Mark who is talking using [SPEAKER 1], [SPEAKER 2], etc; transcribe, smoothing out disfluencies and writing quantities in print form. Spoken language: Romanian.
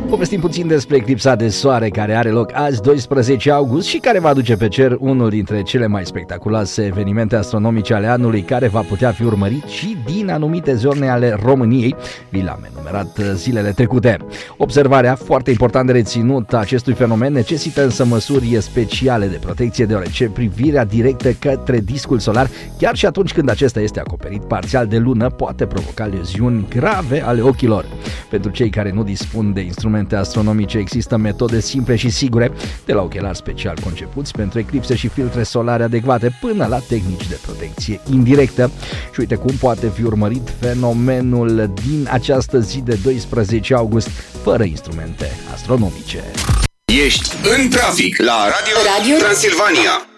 [SPEAKER 1] Povestim puțin despre eclipsa de soare care are loc azi, 12 august, și care va aduce pe cer unul dintre cele mai spectaculoase evenimente astronomice ale anului, care va putea fi urmărit și din anumite zone ale României. Vi l-am enumerat zilele trecute. Observarea, foarte important de reținut, a acestui fenomen necesită însă măsuri speciale de protecție, deoarece privirea directă către discul solar, chiar și atunci când acesta este acoperit parțial de lună, poate provoca leziuni grave ale ochilor. Pentru cei care nu dispun de instrumente astronomice, există metode simple și sigure, de la ochelari special concepuți pentru eclipse și filtre solare adecvate, până la tehnici de protecție indirectă. Și uite cum poate fi urmărit fenomenul din această zi de 12 august fără instrumente astronomice.
[SPEAKER 2] Ești în trafic la Radio Transilvania.